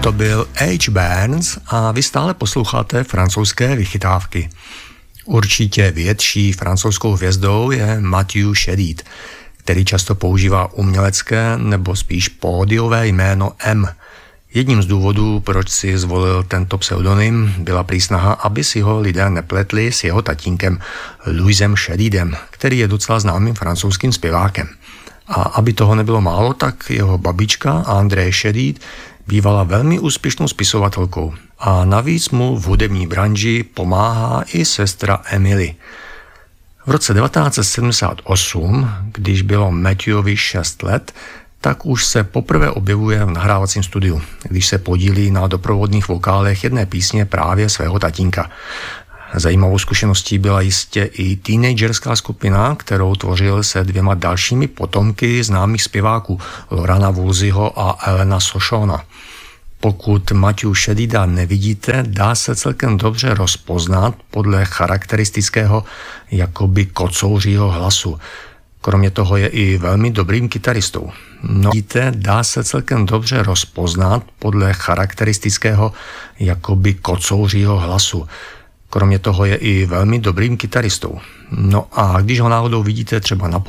To byl H. Barnes a vy stále posloucháte francouzské vychytávky. Určitě větší francouzskou hvězdou je Matthew Chédid, který často používá umělecké nebo spíš pódiové jméno M. Jedním z důvodů, proč si zvolil tento pseudonym, byla prý snaha, aby si ho lidé nepletli s jeho tatínkem Louisem Chédidem, který je docela známým francouzským zpěvákem. A aby toho nebylo málo, tak jeho babička André Chédid bývala velmi úspěšnou spisovatelkou a navíc mu v hudební branži pomáhá i sestra Emily. V roce 1978, když bylo Matthewovi 6 let, tak už se poprvé objevuje v nahrávacím studiu, když se podílí na doprovodných vokálech jedné písně právě svého tatínka. Zajímavou zkušeností byla jistě i teenagerská skupina, kterou tvořil se 2 dalšími potomky známých zpěváků Lorana Woolseyho a Elena Sochona. Pokud Matthew Chédida nevidíte, dá se celkem dobře rozpoznat podle charakteristického jakoby kocouřího hlasu. Kromě toho je i velmi dobrým kytaristou. Dá se celkem dobře rozpoznat podle charakteristického jakoby kocouřího hlasu. Kromě toho je i velmi dobrým kytaristou. No a když ho náhodou vidíte třeba na